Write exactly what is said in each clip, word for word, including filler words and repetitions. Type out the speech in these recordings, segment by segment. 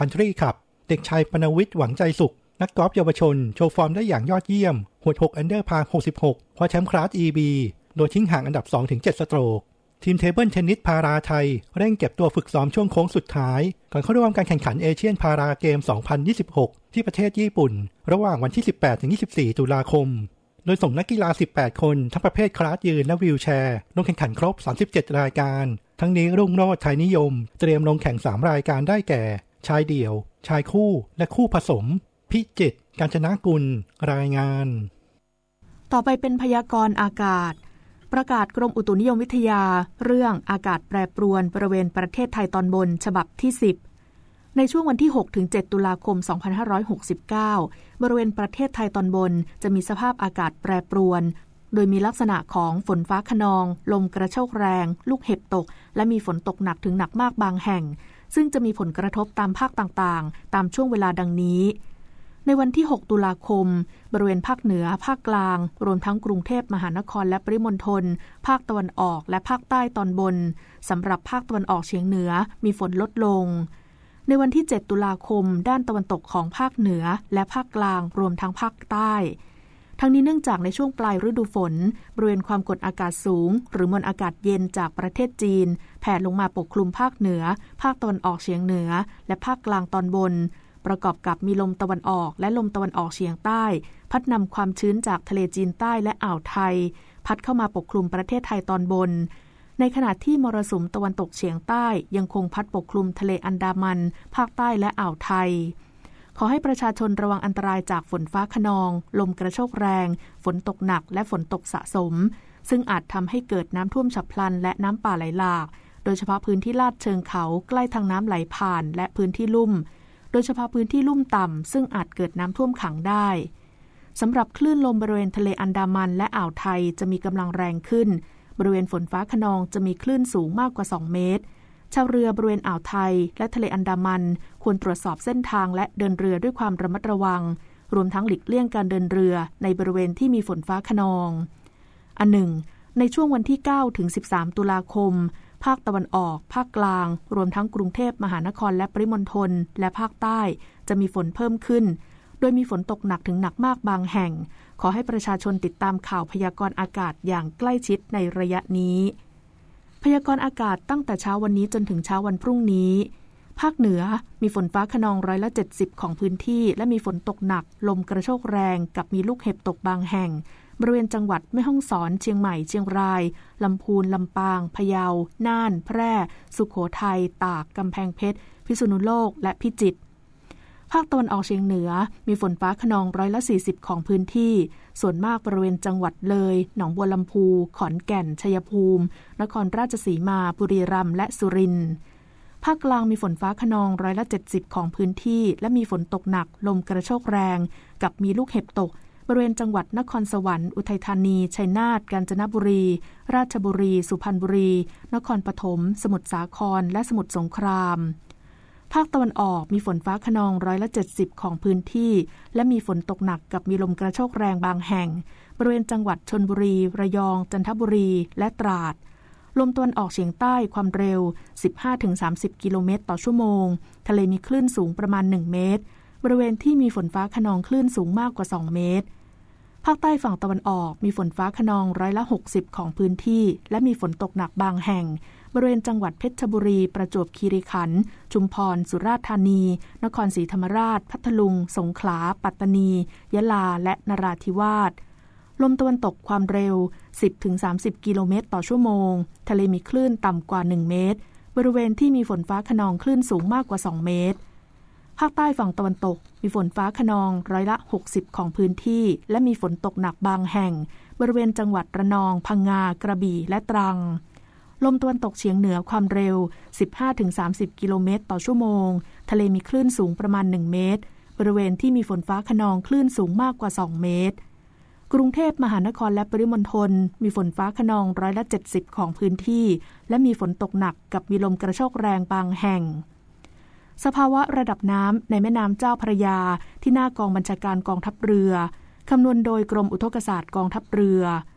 Country Club เด็กชายปนวิทย์หวังใจสุขนักกอล์ฟเยาวชนโชว์ฟอร์มได้อย่างยอดเยี่ยมหวดหกอันเดอร์พาหกสิบหกคว้าแชมป์คลาส อี บี โดยทิ้งห่างอันดับ สองถึงเจ็ด สโตรกทีมเทเบิลเทนนิสพาราไทยเร่งเก็บตัวฝึกซ้อมช่วงโค้งสุดท้ายก่อนเข้าร่วมการแข่งขันเอเชียนพาราเกม สองพันยี่สิบหก ที่ประเทศญี่ปุ่นระหว่างวันที่ สิบแปดถึงยี่สิบสี่ ตุลาคมโดยส่งนักกีฬาสิบแปดคนทั้งประเภทคลาสยืนและวีลแชร์ลงแข่งขันครบสามสิบเจ็ดรายการทั้งนี้รุ่งโรจน์ไทยนิยมเตรียมลงแข่งสามรายการได้แก่ชายเดี่ยวชายคู่และคู่ผสมพิจิตรกาญจนกุลรายงานต่อไปเป็นพยากรณ์อากาศประกาศกรมอุตุนิยมวิทยาเรื่องอากาศแปรปรวนบริเวณประเทศไทยตอนบนฉบับที่สิบในช่วงวันที่ หกถึงเจ็ด ตุลาคม สองพันห้าร้อยหกสิบเก้า บริเวณประเทศไทยตอนบนจะมีสภาพอากาศแปรปรวนโดยมีลักษณะของฝนฟ้าคะนองลมกระโชกแรงลูกเห็บตกและมีฝนตกหนักถึงหนักมากบางแห่งซึ่งจะมีผลกระทบตามภาคต่างๆตามช่วงเวลาดังนี้ในวันที่ หก ตุลาคมบริเวณภาคเหนือภาคกลางรวมทั้งกรุงเทพมหานครและปริมณฑลภาคตะวันออกและภาคใต้ตอนบนสำหรับภาคตะวันออกเฉียงเหนือมีฝนลดลงในวันที่ เจ็ด ตุลาคมด้านตะวันตกของภาคเหนือและภาคกลางรวมทั้งภาคใต้ทั้งนี้เนื่องจากในช่วงปลายฤดูฝนบริเวณความกดอากาศสูงหรือมวลอากาศเย็นจากประเทศจีนแผ่ลงมาปกคลุมภาคเหนือภาคตะวันออกเฉียงเหนือและภาคกลางตอนบนประกอบกับมีลมตะวันออกและลมตะวันออกเฉียงใต้พัดนำความชื้นจากทะเลจีนใต้และอ่าวไทยพัดเข้ามาปกคลุมประเทศไทยตอนบนในขณะที่มรสุมตะวันตกเฉียงใต้ยังคงพัดปกคลุมทะเลอันดามันภาคใต้และอ่าวไทยขอให้ประชาชนระวังอันตรายจากฝนฟ้าคะนองลมกระโชกแรงฝนตกหนักและฝนตกสะสมซึ่งอาจทำให้เกิดน้ำท่วมฉับพลันและน้ำป่าไหลหลากโดยเฉพาะพื้นที่ลาดเชิงเขาใกล้ทางน้ำไหลผ่านและพื้นที่ลุ่มโดยเฉพาะพื้นที่ลุ่มต่ำซึ่งอาจเกิดน้ำท่วมขังได้สำหรับคลื่นลมบริเวณทะเลอันดามันและอ่าวไทยจะมีกำลังแรงขึ้นบริเวณฝนฟ้าคะนองจะมีคลื่นสูงมากกว่าสองเมตรชาวเรือบริเวณอ่าวไทยและทะเลอันดามันควรตรวจสอบเส้นทางและเดินเรือด้วยความระมัดระวังรวมทั้งหลีกเลี่ยงการเดินเรือในบริเวณที่มีฝนฟ้าคะนองอันหนึ่งในช่วงวันที่เก้าถึงสิบสามตุลาคมภาคตะวันออกภาคกลางรวมทั้งกรุงเทพมหานครและปริมณฑลและภาคใต้จะมีฝนเพิ่มขึ้นโดยมีฝนตกหนักถึงหนักมากบางแห่งขอให้ประชาชนติดตามข่าวพยากรณ์อากาศอย่างใกล้ชิดในระยะนี้พยากรณ์อากาศตั้งแต่เช้าวันนี้จนถึงเช้าวันพรุ่งนี้ภาคเหนือมีฝนฟ้าคะนองร้อยละเจ็ดสิบของพื้นที่และมีฝนตกหนักลมกระโชกแรงกับมีลูกเห็บตกบางแห่งบริเวณจังหวัดแม่ฮ่องสอนเชียงใหม่เชียงรายลำพูนลำปางพะเยาน่านแพร่สุโขทัยตากกำแพงเพชรพิษณุโลกและพิจิตรภาคตะวันออกเฉียงเหนือมีฝนฟ้าคะนองร้อยละสี่สิบของพื้นที่ส่วนมากบริเวณจังหวัดเลยหนองบัวลำพูขอนแก่นชัยภูมินครราชสีมาบุรีรัมย์และสุรินทร์ภาคกลางมีฝนฟ้าคะนองร้อยละเจ็ดสิบของพื้นที่และมีฝนตกหนักลมกระโชกแรงกับมีลูกเห็บตกบริเวณจังหวัดนครสวรรค์อุทัยธานีชัยนาทกาญจนบุรีราชบุรีสุพรรณบุรีนครปฐมสมุทรสาครและสมุทรสงครามภาคตะวันออกมีฝนฟ้าคะนองร้อยละเจ็ดสิบของพื้นที่และมีฝนตกหนักกับมีลมกระโชกแรงบางแห่งบริเวณจังหวัดชลบุรีระยองจันทบุรีและตราดลมตะวันออกเฉียงใต้ความเร็ว สิบห้าถึงสามสิบ กิโลเมตรต่อชั่วโมงทะเลมีคลื่นสูงประมาณหนึ่งเมตรบริเวณที่มีฝนฟ้าคะนองคลื่นสูงมากกว่าสองเมตรภาคใต้ฝั่งตะวันออกมีฝนฟ้าคะนองร้อยละหกสิบของพื้นที่และมีฝนตกหนักบางแห่งบริเวณจังหวัดเพชรบุรีประจวบคีรีขันธ์ชุมพรสุราษฎร์ธานีนครศรีธรรมราชพัทลุงสงขลาปัตตานียะลาและนราธิวาสลมตะวันตกความเร็ว สิบถึงสามสิบ กิโลเมตรต่อชั่วโมงทะเลมีคลื่นต่ำกว่าหนึ่งเมตรบริเวณที่มีฝนฟ้าคะนองคลื่นสูงมากกว่าสองเมตรภาคใต้ฝั่งตะวันตกมีฝนฟ้าคะนองร้อยละหกสิบของพื้นที่และมีฝนตกหนักบางแห่งบริเวณจังหวัดระนองพังงากระบี่และตรังลมตะวันตกเฉียงเหนือความเร็ว สิบห้าถึงสามสิบ กิโลเมตรต่อชั่วโมงทะเลมีคลื่นสูงประมาณหนึ่งเมตรบริเวณที่มีฝนฟ้าคะนองคลื่นสูงมากกว่าสองเมตรกรุงเทพมหานครและปริมณฑลมีฝนฟ้าคะนองร้อยละเจ็ดสิบของพื้นที่และมีฝนตกหนักกับมีลมกระโชกแรงบางแห่งสภาวะระดับน้ำในแม่น้ำเจ้าพระยาที่หน้ากองบัญชาการกองทัพเรือคำนวณโดยกรมอุทกศาสตร์กองทัพเรือ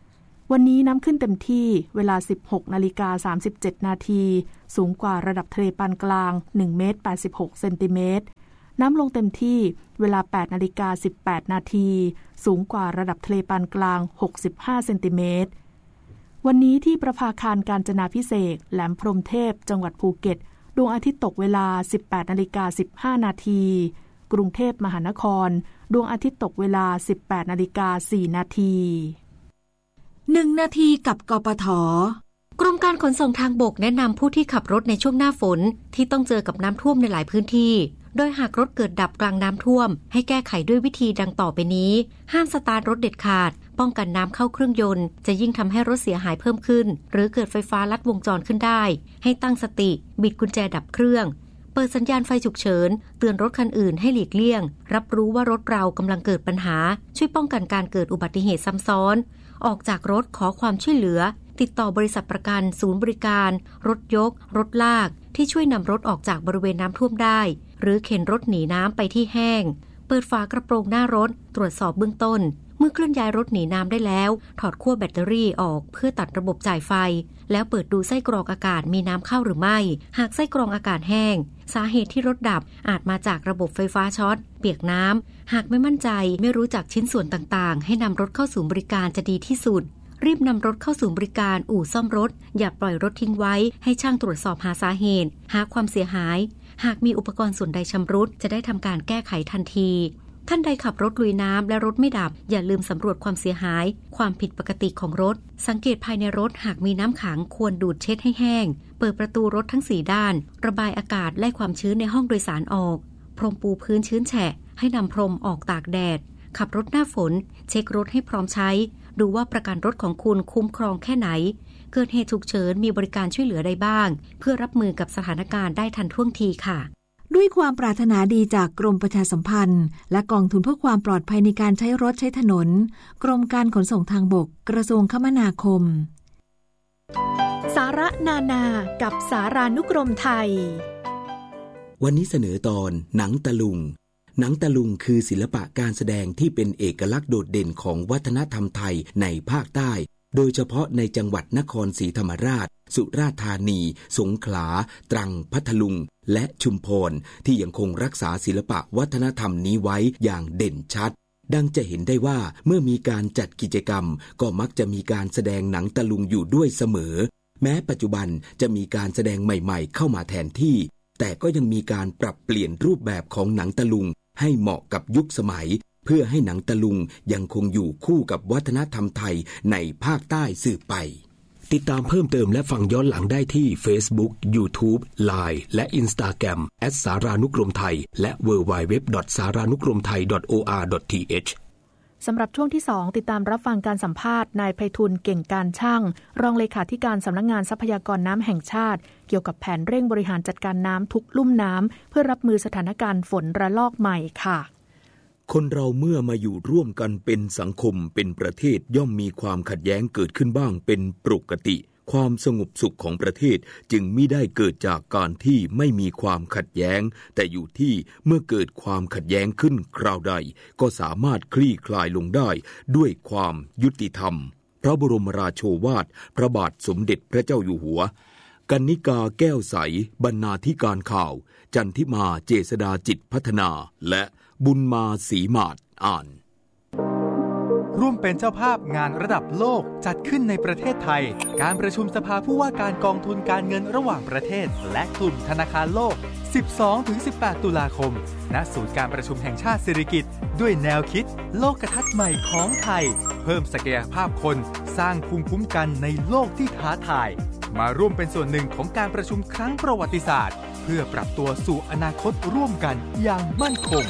วันนี้น้ำขึ้นเต็มที่เวลา สิบหกนาฬิกาสามสิบเจ็ดนาทีสูงกว่าระดับทะเลปานกลางหนึ่งเมตรแปดสิบหกเซนติเมตรน้ำลงเต็มที่เวลา แปดนาฬิกาสิบแปดนาทีสูงกว่าระดับทะเลปานกลางหกสิบห้าเซนติเมตรวันนี้ที่ประภาคารกาญจนาภิเษกแหลมพรหมเทพจังหวัดภูเก็ตดวงอาทิตย์ตกเวลา สิบแปดนาฬิกาสิบห้านาทีกรุงเทพมหานครดวงอาทิตย์ตกเวลา สิบแปดนาฬิกาสี่นาทีหนึ่งนาทีกับกปท. กรมการขนส่งทางบกแนะนำผู้ที่ขับรถในช่วงหน้าฝนที่ต้องเจอกับน้ำท่วมในหลายพื้นที่โดยหากรถเกิดดับกลางน้ำท่วมให้แก้ไขด้วยวิธีดังต่อไปนี้ห้ามสตาร์ทรถเด็ดขาดป้องกันน้ำเข้าเครื่องยนต์จะยิ่งทำให้รถเสียหายเพิ่มขึ้นหรือเกิดไฟฟ้าลัดวงจรขึ้นได้ให้ตั้งสติบิดกุญแจดับเครื่องเปิดสัญญาณไฟฉุกเฉินเตือนรถคันอื่นให้หลีกเลี่ยงรับรู้ว่ารถเรากำลังเกิดปัญหาช่วยป้องกันการเกิดอุบัติเหตุซ้ำซ้อนออกจากรถขอความช่วยเหลือติดต่อบริษัทประกันศูนย์บริการรถยกรถลากที่ช่วยนำรถออกจากบริเวณน้ำท่วมได้หรือเข็นรถหนีน้ำไปที่แห้งเปิดฝากระโปรงหน้ารถตรวจสอบเบื้องต้นเมื่อเคลื่อนย้ายรถหนีน้ำได้แล้วถอดขั้วแบตเตอรี่ออกเพื่อตัดระบบจ่ายไฟแล้วเปิดดูไส้กรองอากาศมีน้ำเข้าหรือไม่หากไส้กรองอากาศแห้งสาเหตุที่รถดับอาจมาจากระบบไฟฟ้าช็อตเปียกน้ำหากไม่มั่นใจไม่รู้จักชิ้นส่วนต่างๆให้นำรถเข้าศูนย์บริการจะดีที่สุดรีบนำรถเข้าศูนย์บริการอู่ซ่อมรถอย่าปล่อยรถทิ้งไว้ให้ช่างตรวจสอบหาสาเหตุหาความเสียหายหากมีอุปกรณ์ส่วนใดชำรุดจะได้ทำการแก้ไขทันทีท่านใดขับรถลุยน้ำและรถไม่ดับอย่าลืมสำรวจความเสียหายความผิดปกติของรถสังเกตภายในรถหากมีน้ำขังควรดูดเช็ดให้แห้งเปิดประตูรถทั้งสี่ด้านระบายอากาศไล่ความชื้นในห้องโดยสารออกพรมปูพื้นชื้นแฉะให้นำพรมออกตากแดดขับรถหน้าฝนเช็ครถให้พร้อมใช้ดูว่าประกันรถของคุณคุ้มครองแค่ไหนเกิดเหตุฉุกเฉินมีบริการช่วยเหลือใดบ้างเพื่อรับมือกับสถานการณ์ได้ทันท่วงทีค่ะด้วยความปรารถนาดีจากกรมประชาสัมพันธ์และกองทุนเพื่อความปลอดภัยในการใช้รถใช้ถนนกรมการขนส่งทางบกกระทรวงคมนาคมสาระนานากับสารานุกรมไทยวันนี้เสนอตอนหนังตะลุงหนังตะลุงคือศิลปะการแสดงที่เป็นเอกลักษณ์โดดเด่นของวัฒนธรรมไทยในภาคใต้โดยเฉพาะในจังหวัดนครศรีธรรมราชสุราษฎร์ธานีสงขลาตรังพัทลุงและชุมพรที่ยังคงรักษาศิลปะวัฒนธรรมนี้ไว้อย่างเด่นชัดดังจะเห็นได้ว่าเมื่อมีการจัดกิจกรรมก็มักจะมีการแสดงหนังตะลุงอยู่ด้วยเสมอแม้ปัจจุบันจะมีการแสดงใหม่ๆเข้ามาแทนที่แต่ก็ยังมีการปรับเปลี่ยนรูปแบบของหนังตะลุงให้เหมาะกับยุคสมัยเพื่อให้หนังตะลุงยังคงอยู่คู่กับวัฒนธรรมไทยในภาคใต้สืบไปติดตามเพิ่มเติมและฟังย้อนหลังได้ที่ Facebook YouTube ไลน์ และ Instagram แอท สารานุกรมไทยและ ดับเบิลยู ดับเบิลยู ดับเบิลยู ดอท สารานุกรมไทย ดอท โอ อาร์ ดอท ที เอชสำหรับช่วงที่สองติดตามรับฟังการสัมภาษณ์นายไพฑูรย์เก่งการช่างรองเลขาธิการสำนักงานทรัพยากรน้ำแห่งชาติเกี่ยวกับแผนเร่งบริหารจัดการน้ำทุกลุ่มน้ำเพื่อรับมือสถานการณ์ฝนระลอกใหม่ค่ะคนเราเมื่อมาอยู่ร่วมกันเป็นสังคมเป็นประเทศย่อมมีความขัดแย้งเกิดขึ้นบ้างเป็นปกติความสงบสุขของประเทศจึงมิได้เกิดจากการที่ไม่มีความขัดแย้งแต่อยู่ที่เมื่อเกิดความขัดแย้งขึ้นคราวใดก็สามารถคลี่คลายลงได้ด้วยความยุติธรรมพระบรมราโชวาทพระบาทสมเด็จพระเจ้าอยู่หัวกนิกาแก้วใสบรรณาธิการข่าวจันทิมาเจษฎาจิตพัฒนาและบุญมาศรีมาศอ่านร่วมเป็นเจ้าภาพงานระดับโลกจัดขึ้นในประเทศไทยการประชุมสภาผู้ว่าการกองทุนการเงินระหว่างประเทศและกลุ่มธนาคารโลก สิบสองถึงสิบแปด ตุลาคมณศูนย์การประชุมแห่งชาติสิริกิติ์ด้วยแนวคิดโลกทัศน์ใหม่ของไทยเพิ่มศักยภาพคนสร้างภูมิคุ้มกันในโลกที่ท้าทายมาร่วมเป็นส่วนหนึ่งของการประชุมครั้งประวัติศาสตร์เพื่อปรับตัวสู่อนาคตร่วมกันอย่างมั่นคง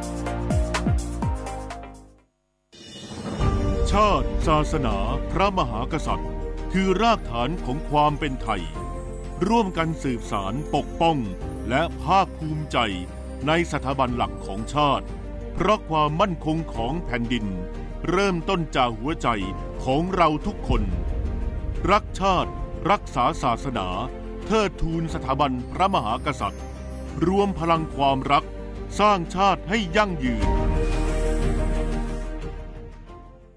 ชาติศาสนาพระมหากษัตริย์คือรากฐานของความเป็นไทยร่วมกันสืบสานปกป้องและภาคภูมิใจในสถาบันหลักของชาติเพราะความมั่นคงของแผ่นดินเริ่มต้นจากหัวใจของเราทุกคนรักชาติรักษาศาสนาเทิดทูนสถาบันพระมหากษัตริย์รวมพลังความรักสร้างชาติให้ยั่งยืน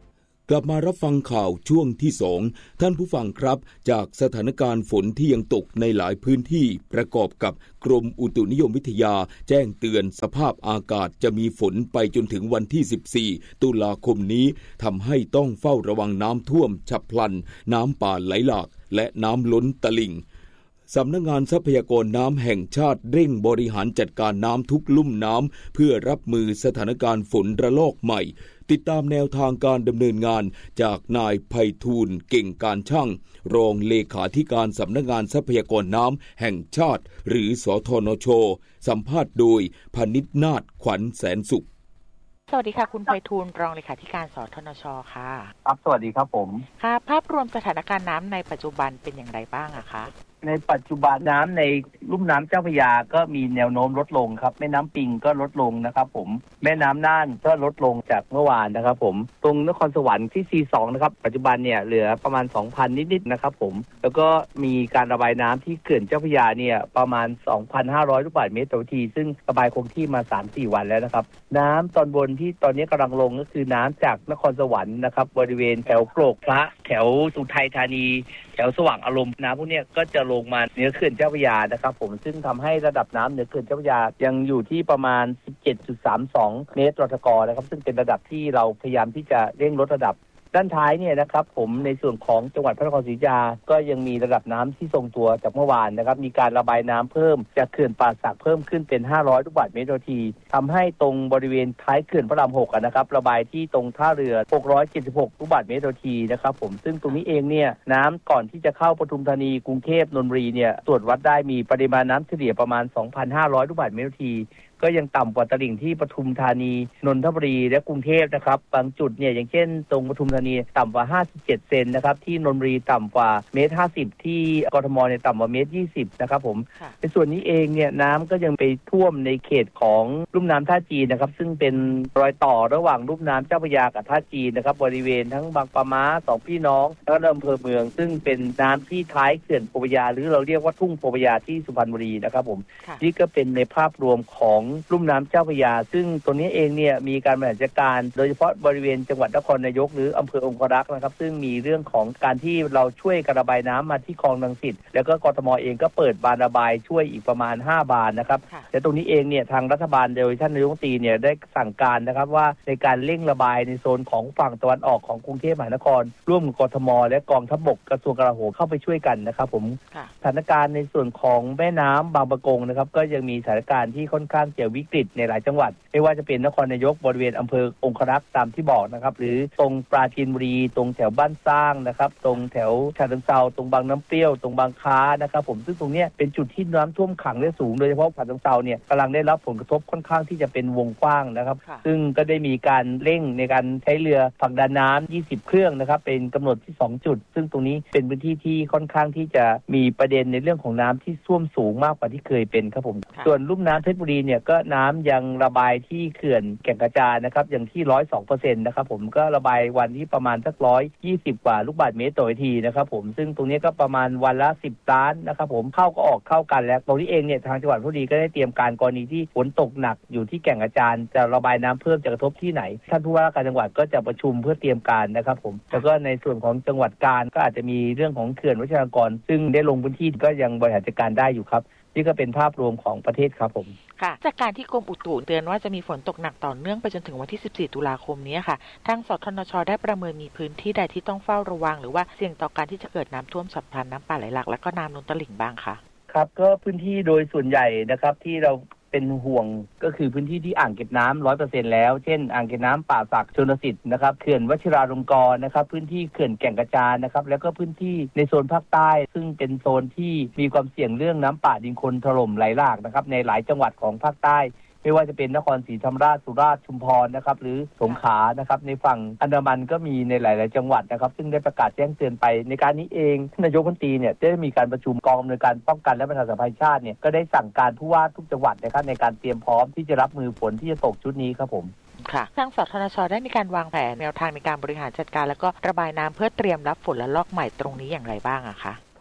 กลับมารับฟังข่าวช่วงที่สองท่านผู้ฟังครับจากสถานการณ์ฝนที่ยังตกในหลายพื้นที่ประกอบกับกรมอุตุนิยมวิทยาแจ้งเตือนสภาพอากาศจะมีฝนไปจนถึงวันที่สิบสี่ตุลาคมนี้ทำให้ต้องเฝ้าระวังน้ำท่วมฉับพลันน้ำป่าไหลหลากและน้ำล้นตลิ่งสำนักงานทรัพยากรน้ำแห่งชาติเร่งบริหารจัดการน้ำทุกลุ่มน้ำเพื่อรับมือสถานการณ์ฝนระลอกใหม่ติดตามแนวทางการดำเนินงานจากนายไพฑูรย์เก่งการช่างรองเลขาธิการสำนักงานทรัพยากรน้ำแห่งชาติหรือสทนช.สัมภาษณ์โดยพนิษฐ์นาถขวัญแสนสุขสวัสดีค่ะคุณไพฑูรย์รองเลขาธิการสทนช.ค่ะครับสวัสดีครับผมค่ะภาพรวมสถานการณ์น้ำในปัจจุบันเป็นอย่างไรบ้างอะคะในปัจจุบันน้ำในลุ่มน้ำเจ้าพระยาก็มีแนวโน้มลดลงครับแม่น้ำปิงก็ลดลงนะครับผมแม่น้ำน่านก็ลดลงจากเมื่อวานนะครับผมตรงนครสวรรค์ที่ ซี สอง นะครับปัจจุบันเนี่ยเหลือประมาณ สองพัน นิดๆนะครับผมแล้วก็มีการระบายน้ำที่เขื่อนเจ้าพระยาเนี่ยประมาณ สองพันห้าร้อย ลูกบาศก์เมตรต่อวินาทีซึ่งระบายคงที่มา สามถึงสี่ วันแล้วนะครับน้ำตอนบนที่ตอนนี้กำลังลงก็คือน้ำจากนครสวรรค์นะครับบริเวณแถวโกรกพระแถวอุทัยธานีแถวสว่างอารมณ์น้ำพวกนี้ก็จะลงมาเหนือเขื่อนเจ้าพระยานะครับผมซึ่งทำให้ระดับน้ำเหนือเขื่อนเจ้าพระยายังอยู่ที่ประมาณ สิบเจ็ดจุดสามสอง เมตรต่อตะกอนะครับซึ่งเป็นระดับที่เราพยายามที่จะเร่งลดระดับด้านท้ายเนี่ยนะครับผมในส่วนของจังหวัดพระนครศรีอยุธยาก็ยังมีระดับน้ำที่ทรงตัวจากเมื่อวานนะครับมีการระบายน้ำเพิ่มจากเขื่อนป่าสักเพิ่มขึ้นเป็นห้าร้อยลูกบาศก์เมตรต่อนาทีทำให้ตรงบริเวณท้ายเขื่อนพระรามหกนะครับระบายที่ตรงท่าเรือหกร้อยเจ็ดสิบหกลูกบาศก์เมตรต่อนาทีนะครับผมซึ่งตรงนี้เองเนี่ยน้ำก่อนที่จะเข้าปทุมธานีกรุงเทพนนทบุรีเนี่ยตรวจวัดได้มีปริมาณน้ำเฉลี่ยประมาณ สองพันห้าร้อย ลูกบาศก์เมตรต่อนาทีก็ยังต่ำกว่าตลิ่งที่ปทุมธานีนนทบุรีและกรุงเทพนะครับบางจุดเนี่ยอย่างเช่นตรงปทุมธานีต่ำกว่าห้าสิบเจ็ดเซนนะครับที่นนทบุรีต่ำกว่าเมตรห้าสิบที่กทมเนี่ยต่ำกว่าเมตรยี่สิบนะครับผมในส่วนนี้เองเนี่ยน้ำก็ยังไปท่วมในเขตของลุ่มน้ำท่าจีนนะครับซึ่งเป็นรอยต่อระหว่างลุ่มน้ำเจ้าพระยากับท่าจีนนะครับบริเวณทั้งบางปะม้าสองพี่น้องแล้วก็อำเภอเมืองซึ่งเป็นน้ำที่ท้ายเขื่อนโพพยาหรือเราเรียกว่าทุ่งโพพยาที่สุพรรณบุรีนะครับผมนี่ก็เป็นในภาพรวมของลุ่มน้ำเจ้าพระยาซึ่งตัวนี้เองเนี่ยมีการบริหารจัดการโดยเฉพาะบริเวณจังหวัดนครนายกหรืออำเภอองครักษ์นะครับซึ่งมีเรื่องของการที่เราช่วยการระบายน้ำมาที่คลองรังสิตแล้วก็กทมเองก็เปิดบานระบายช่วยอีกประมาณห้าบานนะครับแต่ตรงนี้เองเนี่ยทางรัฐบาลโดยท่านนายกรัฐมนตรีเนี่ยได้สั่งการนะครับว่าในการเร่งระบายในโซนของฝั่งตะวันออกของกรุงเทพมหานครร่วมกับกทมและกองทัพบกกระทรวงกลาโหมเข้าไปช่วยกันนะครับผมสถานการณ์ในส่วนของแม่น้ำบางปะกงนะครับก็ยังมีสถานการณ์ที่ค่อนข้างจะวิกฤตในหลายจังหวัดไม่ว่าจะเป็นนครนายกบริเวณอำเภอองครักษ์ตามที่บอกนะครับหรือตรงปราจีนบุรีตรงแถวบ้านสร้างนะครับตรงแถวฉะเชิงเทราตรงบางน้ำเปรี้ยวตรงบางค้านะครับผมซึ่งตรงนี้เป็นจุดที่น้ำท่วมขังได้สูงโดยเฉพาะฉะเชิงเทราเนี่ยกำลังได้รับผลกระทบค่อนข้างที่จะเป็นวงกว้างนะครับซึ่งก็ได้มีการเร่งในการใช้เรือผลักดันน้ำยี่สิบเครื่องนะครับเป็นกำหนดที่สองจุดซึ่งตรงนี้เป็นพื้นที่ที่ค่อนข้างที่จะมีประเด็นในเรื่องของน้ำที่ท่วมสูงมากกว่าที่เคยเป็นครับผมส่วนลุ่มน้ำเพชรบุรีเนี่ยก็น้ำยังระบายที่เขื่อนแก่งกระจานนะครับอย่างที่ หนึ่งร้อยสองเปอร์เซ็นต์ นะครับผมก็ระบายวันที่ประมาณสักหนึ่งร้อยยี่สิบกว่าลูกบาศก์เมตรต่อนาทีนะครับผมซึ่งตรงนี้ก็ประมาณวันละสิบล้านนะครับผมเข้าก็ออกเข้ากันแล้วตรงนี้เองเนี่ยทางจังหวัดเพชรบุรีก็ได้เตรียมการกรณีที่ฝนตกหนักอยู่ที่แก่งกระจานจะระบายน้ำเพิ่มจะกระทบที่ไหนท่านผู้ว่าราชการจังหวัดก็จะประชุมเพื่อเตรียมการนะครับผมแล้วก็ในส่วนของจังหวัดกาญก็อาจจะมีเรื่องของเขื่อนวัชรากรซึ่งได้ลงพื้นที่ก็ยังบริหารจัดการได้อยู่ครับนี่ก็เป็นภาพรวมของประเทศครับผมค่ะจากการที่กรมอุตุเตือนว่าจะมีฝนตกหนักต่อเนื่องไปจนถึงวันที่สิบสี่ตุลาคมนี้ค่ะทางสทนช.ได้ประเมินมีพื้นที่ใดที่ต้องเฝ้าระวังหรือว่าเสี่ยงต่อการที่จะเกิดน้ำท่วมฉับพลันน้ำป่าไหลหลากและก็น้ำล้นตลิ่งบ้างคะครับก็พื้นที่โดยส่วนใหญ่นะครับที่เราเป็นห่วงก็คือพื้นที่ที่อ่างเก็บน้ำ ร้อยเปอร์เซ็นต์ แล้วเช่นอ่างเก็บน้ำป่าสักชลสิทธิ์นะครับเขื่อนวชิราลงกรณ์นะครับพื้นที่เขื่อนแก่งกระจานนะครับแล้วก็พื้นที่ในโซนภาคใต้ซึ่งเป็นโซนที่มีความเสี่ยงเรื่องน้ำป่าดินโคลนถล่มไหลหลากนะครับในหลายจังหวัดของภาคใต้ไม่ว่าจะเป็นนครศรีธรรมราชสุราษฎร์ชุมพรนะครับหรือสงขลานะครับในฝั่งอันดามันก็มีในหลายๆจังหวัดนะครับซึ่งได้ประกาศแจ้งเตือนไปในการนี้เองนายกรัฐมนตรีเนี่ยได้มีการประชุมกองอำนวยการป้องกันและบรรเทาสาธารณภัยชาติเนี่ยก็ได้สั่งการผู้ว่าทุกจังหวัดนะครับในการเตรียมพร้อมที่จะรับมือฝนที่จะตกชุดนี้ครับผมค่ะทางสทนช.ได้มีการวางแผนแนวทางในการบริหารจัดการแล้วก็ระบายน้ำเพื่อเตรียมรับฝนและลอกใหม่ตรงนี้อย่างไรบ้างอะคะค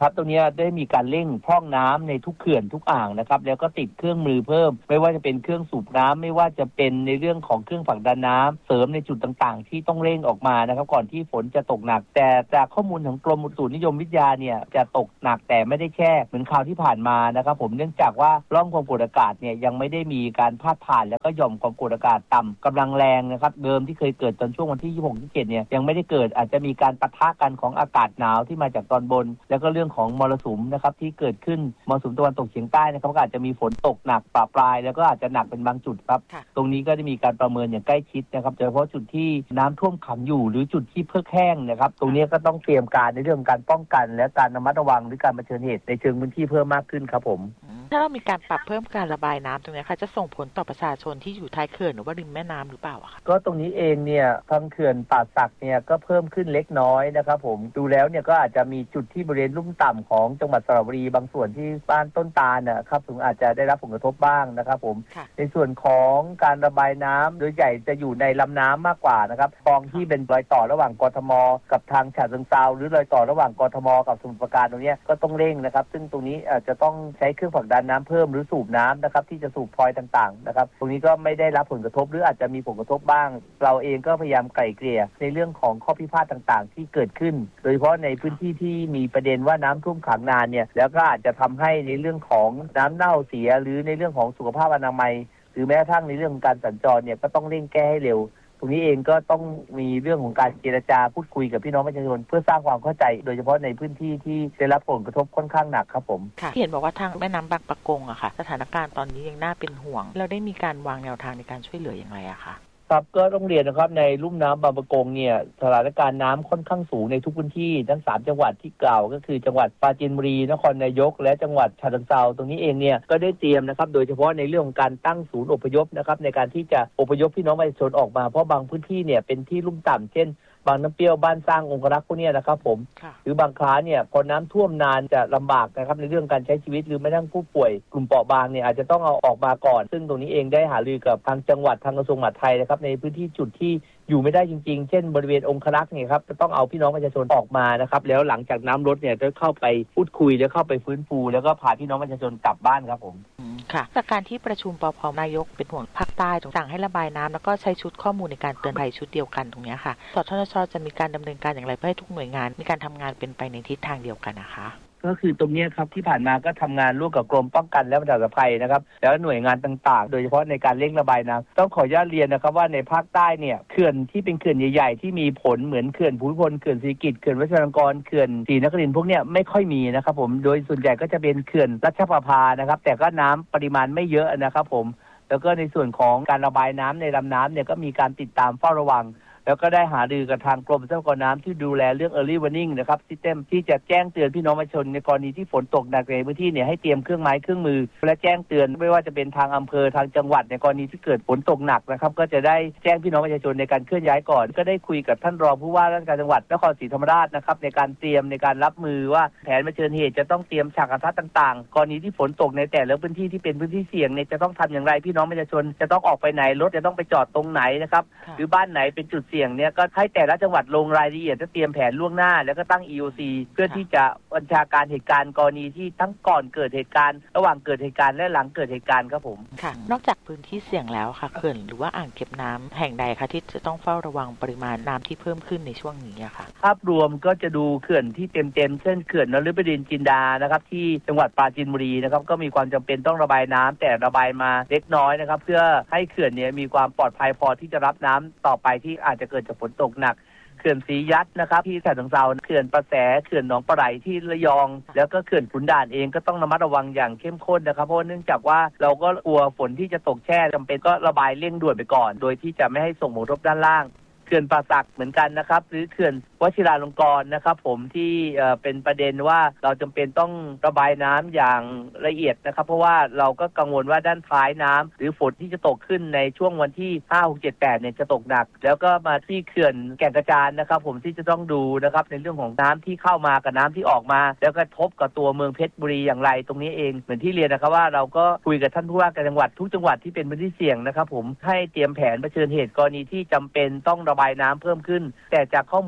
ครับตรงนี้ได้มีการเร่งพร่องน้ำในทุกเขื่อนทุกอ่างนะครับแล้วก็ติดเครื่องมือเพิ่มไม่ว่าจะเป็นเครื่องสูบน้ำไม่ว่าจะเป็นในเรื่องของเครื่องผลักดันน้ำเสริมในจุดต่างๆที่ต้องเร่งออกมานะครับก่อนที่ฝนจะตกหนักแต่จากข้อมูลของกรมอุตุนิยมวิทยาเนี่ยจะตกหนักแต่ไม่ได้แช่เหมือนคราวที่ผ่านมานะครับผมเนื่องจากว่าร่องความกดอากาศเนี่ยยังไม่ได้มีการพาดผ่านแล้วก็หย่อมความกดอากาศต่ำกำลังแรงนะครับเดิมที่เคยเกิดตอนช่วงวันที่ยี่สิบหก ยี่สิบเจ็ดเนี่ยยังไม่ได้เกิดอาจจะมีการปะทะกันของอากาศหนาวที่มาจากตอนบนแล้วก็เรื่องของมรสุมนะครับที่เกิดขึ้นมรสุมตะวันตกเฉียงใต้นะครับก็อาจจะมีฝนตกหนักปะปลายแล้วก็อาจจะหนักเป็นบางจุดครับตรงนี้ก็ได้มีการประเมินอย่างใกล้ชิดนะครับโดยเฉพาะจุดที่น้ำท่วมขังอยู่หรือจุดที่เพิกแห้งนะครับตรงนี้ก็ต้องเตรียมการในเรื่องการป้องกันและการระมัดระวังหรือการเผชิญเหตุในเชิงพื้นที่เพิ่มมากขึ้นครับผมถ้าเรามีการปรับเพิ่มการระบายน้ำตรงนี้ค่ะจะส่งผลต่อประชาชนที่อยู่ท้ายเขื่อนหรือว่าริมแม่น้ำหรือเปล่าคะก็ตรงนี้เองเนี่ยทางเขื่อนป่าสักเนี่ยก็เพิ่มขึ้นเล็กน้อยนะครับผมดูแล้วเนี่ยก็อาจจะมีจุดที่บริเวณลุ่มต่ำของจังหวัดสระบุรีบางส่วนที่บ้านต้นตาลนะครับถึงอาจจะได้รับผลกระทบบ้างนะครับผมในส่วนของการระบายน้ำโดยใหญ่จะอยู่ในลำน้ำมากกว่านะครับคลองที่เป็นรอยต่อระหว่างกทมกับทางฉะเชิงเทราหรือรอยต่อระหว่างกทมกับสมุทรปราการตรงนี้ก็ต้องเร่งนะครับซึ่งตรงนี้อาจจะต้องใช้เครื่องผลักดันน้ำเพิ่มหรือสูบน้ำนะครับที่จะสูบพลอยต่างๆนะครับตรงนี้ก็ไม่ได้รับผลกระทบหรืออาจจะมีผลกระทบบ้างเราเองก็พยายามไกล่เกลี่ยในเรื่องของข้อพิพาทต่างๆที่เกิดขึ้นโดยเฉพาะในพื้นที่ที่มีประเด็นว่าน้ำท่วมขังนานเนี่ยแล้วก็อาจจะทำให้ในเรื่องของน้ำเน่าเสียหรือในเรื่องของสุขภาพอนามัยหรือแม้กระทั่งในเรื่องของการสัญจรเนี่ยก็ต้องเร่งแก้ให้เร็วตรงนี้เองก็ต้องมีเรื่องของการเจรจาพูดคุยกับพี่น้องประชาชนเพื่อสร้างความเข้าใจโดยเฉพาะในพื้นที่ที่ได้รับผลกระทบค่อนข้างหนักครับผมค่ะเห็นบอกว่าทางแม่น้ำบางปะกงอะค่ะสถานการณ์ตอนนี้ยังน่าเป็นห่วงเราได้มีการวางแนวทางในการช่วยเหลืออย่างไรอะคะครับก็ต้องเรียนนะครับในลุ่มน้ำบางปะกงเนี่ยสถานการณ์น้ำค่อนข้างสูงในทุกพื้นที่ทั้งสามจังหวัดที่กล่าวก็คือจังหวัดปราจีนบุรีนครนายกและจังหวัดฉะเชิงเทราตรงนี้เองเนี่ยก็ได้เตรียมนะครับโดยเฉพาะในเรื่องของการตั้งศูนย์อพยพนะครับในการที่จะอพยพพี่น้องประชาชนออกมาเพราะบางพื้นที่เนี่ยเป็นที่ลุ่มต่ำเช่นบางน้ำเปรี้ยวบ้านสร้างองครักษ์พวกนี้นะครับผมหรือบางครั้งเนี่ยพอน้ำท่วมนานจะลำบากนะครับในเรื่องการใช้ชีวิตหรือแม้กระทั่งผู้ป่วยกลุ่มเปราะบางเนี่ยอาจจะต้องเอาออกมาก่อนซึ่งตรงนี้เองได้หารือกับทางจังหวัดทางกระทรวงมหาดไทยนะครับในพื้นที่จุดที่อยู่ไม่ได้จริงๆเช่นบริเวณองครักษ์เนี่ยครับจะต้องเอาพี่น้องประชาชนออกมานะครับแล้วหลังจากน้ำลดเนี่ยจะเข้าไปพูดคุยแล้วเข้าไปฟื้นฟูแล้วก็พาพี่น้องประชาชนกลับบ้านครับผมค่ะจากการที่ประชุมปภ.นายกเป็นห่วงภาคใต้สั่งให้ระบายน้ำแล้วก็ใช้ชุดข้อมูลในการเตือนภัยชุดเดียวกันตรงนี้ค่ะสทนช.จะมีการดำเนินการอย่างไรเพื่อให้ทุกหน่วยงานมีการทำงานเป็นไปในทิศทางเดียวกันนะคะก็คือตรงนี้ครับที่ผ่านมาก็ทำงานร่วมกับกรมป้องกันและบรรเทาสาธารณภัยนะครับแล้วหน่วยงานต่างๆโดยเฉพาะในการเร่งระบายน้ำต้องขออนุญาตเรียนนะครับว่าในภาคใต้เนี่ยเขื่อนที่เป็นเขื่อนใหญ่ๆที่มีผลเหมือนเขื่อนภูมิพลเขื่อนศรีกิจเขื่อนวัชรลงกรณ์เขื่อนศรีนครินทร์พวกเนี้ยไม่ค่อยมีนะครับผมโดยส่วนใหญ่ก็จะเป็นเขื่อนรัชประภานะครับแต่ก็น้ำปริมาณไม่เยอะนะครับผมแล้วก็ในส่วนของการระบายน้ำในลำน้ำเนี่ยก็มีการติดตามเฝ้าระวังแล้วก็ได้หารือกับทางกรมทรัพยากรน้ำที่ดูแลเรื่อง early warning นะครับ system ที่จะแจ้งเตือนพี่น้องประชาชนในกรณีที่ฝนตกหนักในพื้นที่เนี่ยให้เตรียมเครื่องไม้เครื่องมือและแจ้งเตือนไม่ว่าจะเป็นทางอำเภอทางจังหวัดในกรณีที่เกิดฝนตกหนักนะครับก็จะได้แจ้งพี่น้องประชาชนในการเคลื่อนย้ายก่อนก็ได้คุยกับท่านรองผู้ว่าราชการจังหวัดนครศรีธรรมราชนะครับในการเตรียมในการรับมือว่าแผนเผชิญเหตุจะต้องเตรียมฉากกระทัดต่างๆกรณีที่ฝนตกในแต่ละพื้นที่ที่เป็นพื้นที่เสี่ยงเนี่ยจะต้องทำอย่างไรพี่น้องประชาชนจะต้องออกไปไหนรถจะต้องไปจอดตรงไหนนะครับหรือบ้านไหนเป็นจุดเสี่ยงเนี่ยก็ให้แต่ละจังหวัดลงรายละเอียดจะเตรียมแผนล่วงหน้าแล้วก็ตั้ง อี โอ ซี เพื่อที่จะบัญชาการเหตุการณ์กรณีที่ทั้งก่อนเกิดเหตุการณ์ระหว่างเกิดเหตุการณ์และหลังเกิดเหตุการณ์ครับผมค่ะนอกจากพื้นที่เสี่ยงแล้วค่ะเขื่อนหรือว่าอ่างเก็บน้ำแห่งใดคะที่จะต้องเฝ้าระวังปริมาณน้ำที่เพิ่มขึ้นในช่วงนี้ค่ะภาพรวมก็จะดูเขื่อนที่เต็มๆเช่นเขื่อนนฤบดินทร์จินดานะครับที่จังหวัดปราจีนบุรีนะครับก็มีความจำเป็นต้องระบายน้ำแต่ระบายมาเล็กน้อยนะครับเพื่อให้เขื่อนนี้มีความปลอดภัยพอที่จะรับน้ำต่อไปที่อาจจะเกิดจากฝนตกหนักเขื่อนศรียัดนะครับที่ฉะเชิงเทราเขื่อนประแสเขื่อนหนองปลาไหลที่ระยองแล้วก็เขื่อนขุนด่านเองก็ต้องระมัดระวังอย่างเข้มข้นนะครับเพราะเนื่องจากว่าเราก็กลัวฝนที่จะตกแช่จำเป็นก็ระบายเร่งด่วนไปก่อนโดยที่จะไม่ให้ส่งผลกระทบด้านล่างเขื่อนป่าสักเหมือนกันนะครับหรือเขื่อนวชิราลงกรณ์นะครับผมที่เอ่อเป็นประเด็นว่าเราจำเป็นต้องระบายน้ำอย่างละเอียดนะครับเพราะว่าเราก็กังวลว่าด้านท้ายน้ำหรือฝนที่จะตกขึ้นในช่วงวันที่ห้า หก เจ็ด แปดเนี่ยจะตกหนักแล้วก็มาที่เขื่อนแก่งกระจานนะครับผมที่จะต้องดูนะครับในเรื่องของน้ำที่เข้ามากับน้ำที่ออกมาแล้วก็ทบกับตัวเมืองเพชรบุรีอย่างไรตรงนี้เองเหมือนที่เรียนนะครับว่าเราก็คุยกับท่านผู้ว่าการจังหวัดทุกจังหวัดที่เป็นพื้นที่เสี่ยงนะครับผมให้เตรียมแผนเผชิญเหตุกรณีที่จำเป็นต้องระบายน้ำเพิ่มขึ้นแต่จากข้อมูลของ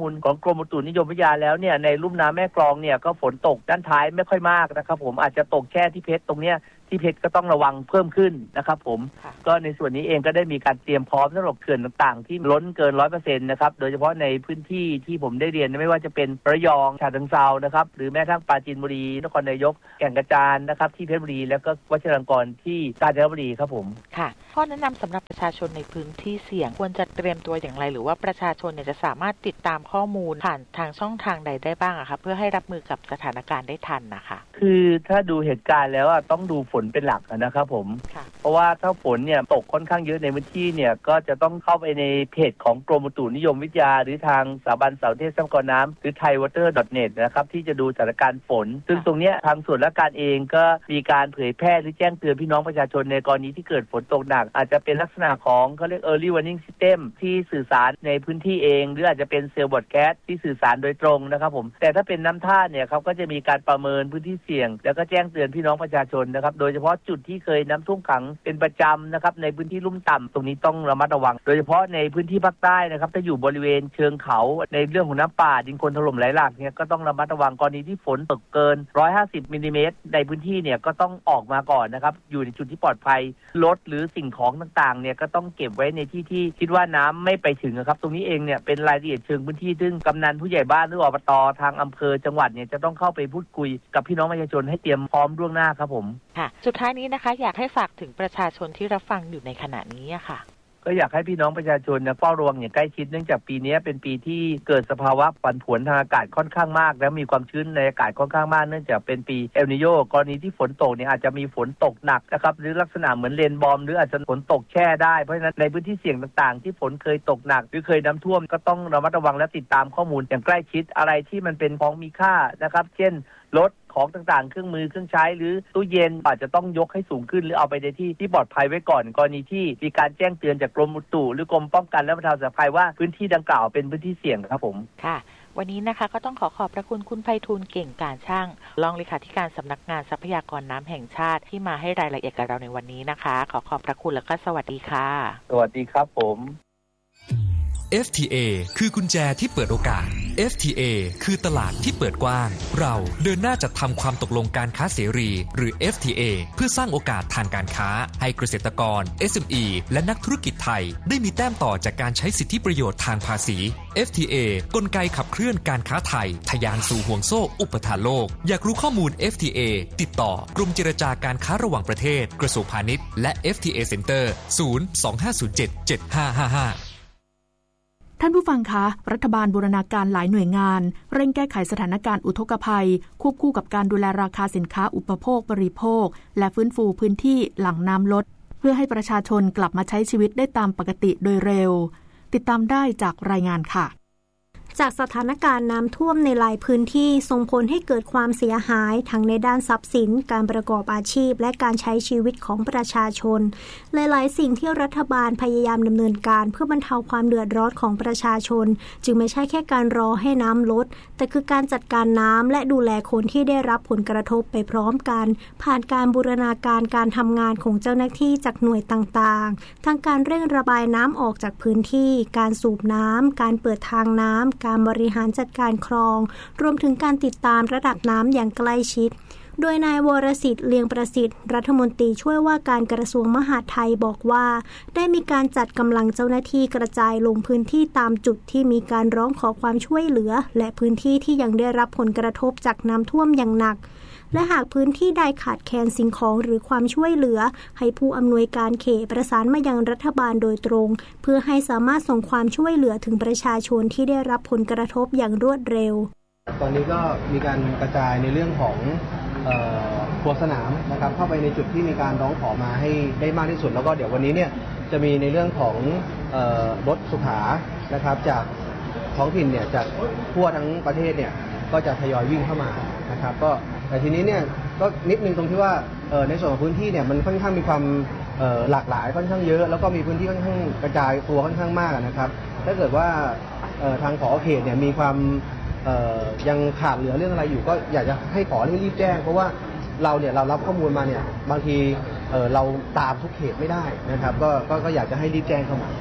กรมอุตุนิยมวิทยาแล้วเนี่ยในลุ่มน้ำแม่กลองเนี่ยก็ฝนตกด้านท้ายไม่ค่อยมากนะครับผมอาจจะตกแค่ที่เพชรตรงเนี้ยที่เพชรก็ต้องระวังเพิ่มขึ้นนะครับผมก็ในส่วนนี้เองก็ได้มีการเตรียมพร้อมสำหรับเขื่อนต่างๆที่ล้นเกิน ร้อยเปอร์เซ็นต์ นะครับโดยเฉพาะในพื้นที่ที่ผมได้เรียนไม่ว่าจะเป็นระยองฉะเชิงเทรานะครับหรือแม้กระทั่งปราจีนบุรีนครนายกแก่งกระจานนะครับที่เพชรบุรีแล้วก็วัชรกรที่กาญจนบุรีครับผมค่ะข้อแนะนำสำหรับประชาชนในพื้นที่เสี่ยงควรจะเตรียมตัวอย่างไรหรือว่าประชาชนเนี่ยจะสามารถติดตามข้อมูลผ่านทางช่องทางใดได้บ้างอะคะเพื่อให้รับมือกับสถานการณ์ได้ทันนะคะคือถ้าดูเหตุการณ์แล้วต้องดูฝนเป็นหลักนะครับผมเพราะว่าถ้าฝนเนี่ยตกค่อนข้างเยอะในพื้นที่เนี่ยก็จะต้องเข้าไปในเพจของกรมอุตุนิยมวิทยาหรือทางสถาบันสารเทศทรัพยากรน้ำหรือ ไทยวอเตอร์ ดอท เน็ต นะครับที่จะดูสถานการณ์ฝนซึ่งตรงนี้ทางส่วนราชการเองก็มีการเผยแพร่หรือแจ้งเตือนพี่น้องประชาชนในกรณีที่เกิดฝนตกหนักอาจจะเป็นลักษณะของเขาเรียก early warning system ที่สื่อสารในพื้นที่เองหรืออาจจะเป็นเซลล์บอดแคสต์ที่สื่อสารโดยตรงนะครับผมแต่ถ้าเป็นน้ำท่าเนี่ยเขาก็จะมีการประเมินพื้นที่เสี่ยงแล้วก็แจ้งเตือนพี่น้องประชาชนนะครับโดยเฉพาะจุดที่เคยน้ำท่วมขังเป็นประจำนะครับในพื้นที่ลุ่มต่ำตรงนี้ต้องระมัดระวังโดยเฉพาะในพื้นที่ภาคใต้นะครับถ้าอยู่บริเวณเชิงเขาในเรื่องของน้ำป่าดินโคลนถล่มไหลหลากเนี่ยก็ต้องระมัดระวังกรณีที่ฝนตกเกินหนึ่งร้อยห้าสิบมิลลิเมตรในพื้นที่เนี่ยก็ต้องออกมาก่อนนะครับอยู่ในจุดที่ปลอดภัยรถหรือสิ่งของต่างๆเนี่ยก็ต้องเก็บไว้ในที่ที่คิดว่าน้ำไม่ไปถึงนะครับตรงนี้เองเนี่ยเป็นรายละเอียดเชิงพื้นที่ซึ่งกำนันผู้ใหญ่บ้านหรืออบต.ทางอำเภอจังหวัดเนี่ยจะต้องเข้าไปพูดคุยกับพี่น้องประชาชนให้เตรียมพร้อมล่วงหน้าครับผมค่ะสุดท้ายนี้นะคะอยากให้ฝากถึงประชาชนที่รับฟังอยู่ในขณะนี้ค่ะก็อยากให้พี่น้องประชาชนเฝ้าระวังอย่างใกล้ชิดเนื่องจากปีนี้เป็นปีที่เกิดสภาวะผันผวนทางอากาศค่อนข้างมากและมีความชื้นในอากาศค่อนข้างมากเนื่องจากเป็นปีเอลนิโญกรณีที่ฝนตกเนี่ยอาจจะมีฝนตกหนักนะครับหรือลักษณะเหมือนเรนบอมหรืออาจจะฝนตกแช่ได้เพราะฉะนั้นในพื้นที่เสี่ยงต่างๆที่ฝนเคยตกหนักหรือเคยน้ำท่วมก็ต้องระมัดระวังและติดตามข้อมูลอย่างใกล้ชิดอะไรที่มันเป็นของมีค่านะครับเช่นรถของต่างๆเครื่องมือเครื่องใช้หรือตู้เย็นอาจจะต้องยกให้สูงขึ้นหรือเอาไปในที่ที่ปลอดภัยไว้ก่อนกรณีที่มีการแจ้งเตือนจากกรมอุตุหรือกรมป้องกันและบรรเทาสาธารณภัยว่าพื้นที่ดังกล่าวเป็นพื้นที่เสี่ยงครับผมค่ะวันนี้นะคะก็ต้องขอขอบพระคุณคุณไพฑูรย์เก่งการช่างรองเลขาธิการสำนักงานทรัพยากรน้ำแห่งชาติที่มาให้รายละเอียดกับเราในวันนี้นะคะขอขอบพระคุณและก็สวัสดีค่ะสวัสดีครับผมเอฟ ที เอ คือกุญแจที่เปิดโอกาส เอฟ ที เอ คือตลาดที่เปิดกว้างเราเดินหน้าจัดทำความตกลงการค้าเสรีหรือ เอฟ ที เอ เพื่อสร้างโอกาสทางการค้าให้เกษตรกร เอส เอ็ม อี และนักธุรกิจไทยได้มีแต้มต่อจากการใช้สิทธิประโยชน์ทางภาษี เอฟ ที เอ กลไกขับเคลื่อนการค้าไทยทะยานสู่ห่วงโซ่อุปทานโลกอยากรู้ข้อมูล เอฟ ที เอ ติดต่อกรมเจรจาการค้าระหว่างประเทศกระทรวงพาณิชย์และ เอฟ ที เอ Center ศูนย์ สอง ห้า ศูนย์ เจ็ด เจ็ด ห้า ห้า ห้าท่านผู้ฟังคะรัฐบาลบูรณาการหลายหน่วยงานเร่งแก้ไขสถานการณ์อุทกภัยควบคู่กับการดูแลราคาสินค้าอุปโภคบริโภคและฟื้นฟูพื้นที่หลังน้ำลดเพื่อให้ประชาชนกลับมาใช้ชีวิตได้ตามปกติโดยเร็วติดตามได้จากรายงานค่ะจากสถานการณ์น้ำท่วมในหลายพื้นที่ส่งผลให้เกิดความเสียหายทั้งในด้านทรัพย์สินการประกอบอาชีพและการใช้ชีวิตของประชาชนหลายๆสิ่งที่รัฐบาลพยายามดำเนินการเพื่อบรรเทาความเดือดร้อนของประชาชนจึงไม่ใช่แค่การรอให้น้ำลดแต่คือการจัดการน้ำและดูแลคนที่ได้รับผลกระทบไปพร้อมกันผ่านการบูรณาการการทำงานของเจ้าหน้าที่จากหน่วยต่างๆทั้งการเร่งระบายน้ำออกจากพื้นที่การสูบน้ำการเปิดทางน้ำการบริหารจัดการคลองรวมถึงการติดตามระดับน้ำอย่างใกล้ชิดโดยนายวรสิทธิ์เลียงประสิทธิ์รัฐมนตรีช่วยว่าการกระทรวงมหาดไทยบอกว่าได้มีการจัดกำลังเจ้าหน้าที่กระจายลงพื้นที่ตามจุดที่มีการร้องขอความช่วยเหลือและพื้นที่ที่ยังได้รับผลกระทบจากน้ำท่วมอย่างหนักและหากพื้นที่ใดขาดแคลนสิ่งของหรือความช่วยเหลือให้ผู้อำนวยการเขตประสานมายังรัฐบาลโดยตรงเพื่อให้สามารถส่งความช่วยเหลือถึงประชาชนที่ได้รับผลกระทบอย่างรวดเร็วตอนนี้ก็มีการกระจายในเรื่องของครัวสนามนะครับเข้าไปในจุดที่มีการร้องขอมาให้ได้มากที่สุดแล้วก็เดี๋ยววันนี้เนี่ยจะมีในเรื่องของรถสุขานะครับจากท้องถิ่นเนี่ยจากทั่วทั้งประเทศเนี่ยก็จะทยอยวิ่งเข้ามานะครับก็แต่ทีนี้เนี่ยก็นิดนึงตรงที่ว่าในส่วนของพื้นที่เนี่ยมันค่อนข้างมีความหลากหลายค่อนข้างเยอะแล้วก็มีพื้นที่ค่อนข้างกระจายตัวค่อนข้างมากนะครับถ้าเกิดว่าทางผอ.เขตเนี่ยมีความยังขาดเหลือเรื่องอะไรอยู่ก็อยากจะให้ผอ.รีบแจ้งเพราะว่าเราเนี่ยเรารับข้อมูลมาเนี่ยบางทีเราตามทุกเขตไม่ได้นะครับก็ก็อยากจะให้รีบแจ้งเข้ามา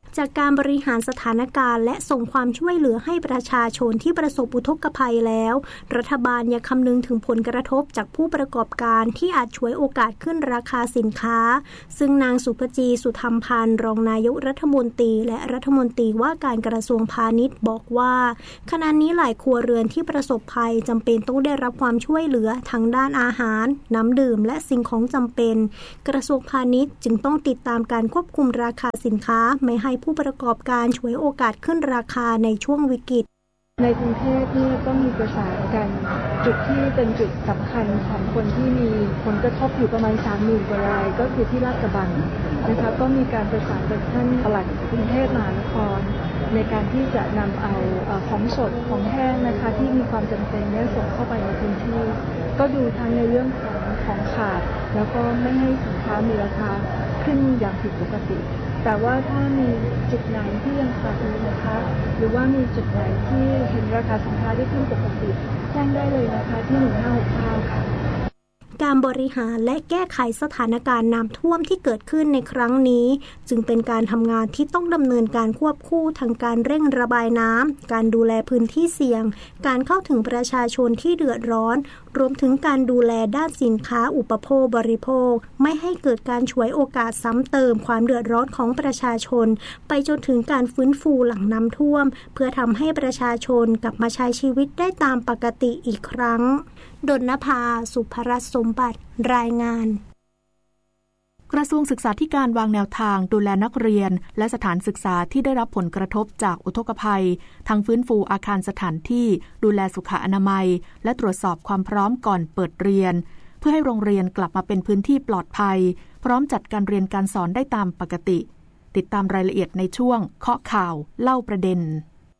จากการบริหารสถานการณ์และส่งความช่วยเหลือให้ประชาชนที่ประสบอุทกภัยแล้วรัฐบาลยังคำนึงถึงผลกระทบจากผู้ประกอบการที่อาจฉวยโอกาสขึ้นราคาสินค้าซึ่งนางสุภจีสุธรรมพันธ์รองนายกรัฐมนตรีและรัฐมนตรีว่าการกระทรวงพาณิชย์บอกว่าขณะนี้หลายครัวเรือนที่ประสบภัยจำเป็นต้องได้รับความช่วยเหลือทั้งด้านอาหารน้ำดื่มและสิ่งของจำเป็นกระทรวงพาณิชย์จึงต้องติดตามการควบคุมราคาสินค้าไม่ให้ผู้ประกอบการฉวยโอกาสขึ้นราคาในช่วงวิกฤตในกรุงเทพนี่ก็มีประสานกันจุดที่เป็นจุดสำคัญของคนที่มีผลกระทบอยู่ประมาณ สามหมื่น กว่ารายก็คือที่ลาดกระบังนะคะก็มีการประสานกับท่านปลัดกรุงเทพมหานครในการที่จะนำเอาของสดของแห้งนะคะที่มีความจำเป็นเนี่ยส่งเข้าไปในพื้นที่ก็ดูทั้งในเรื่องของของขาดแล้วก็ไม่ให้สินค้ามีราคาขึ้นอย่างผิดปกติแต่ว่าถ้ามีจุดไหนที่ยังขาดอยู่นะคะหรือว่ามีจุดไหนที่เห็นราคาสินค้าได้ขึ้นปกติแจ้งได้เลยนะคะที่หนึ่งห้าหกเก้าค่ะการบริหารและแก้ไขสถานการณ์น้ำท่วมที่เกิดขึ้นในครั้งนี้จึงเป็นการทำงานที่ต้องดำเนินการควบคู่ทั้งการเร่งระบายน้ำการดูแลพื้นที่เสี่ยงการเข้าถึงประชาชนที่เดือดร้อนรวมถึงการดูแลด้านสินค้าอุปโภคบริโภคไม่ให้เกิดการฉวยโอกาสซ้ำเติมความเดือดร้อนของประชาชนไปจนถึงการฟื้นฟูหลังน้ำท่วมเพื่อทำให้ประชาชนกลับมาใช้ชีวิตได้ตามปกติอีกครั้งดลนภาสุภรัตน์สมบัติรายงานกระทรวงศึกษาธิการวางแนวทางดูแลนักเรียนและสถานศึกษาที่ได้รับผลกระทบจากอุทกภัยทั้งฟื้นฟูอาคารสถานที่ดูแลสุขอนามัยและตรวจสอบความพร้อมก่อนเปิดเรียนเพื่อให้โรงเรียนกลับมาเป็นพื้นที่ปลอดภัยพร้อมจัดการเรียนการสอนได้ตามปกติติดตามรายละเอียดในช่วงเคาะข่าวเล่าประเด็น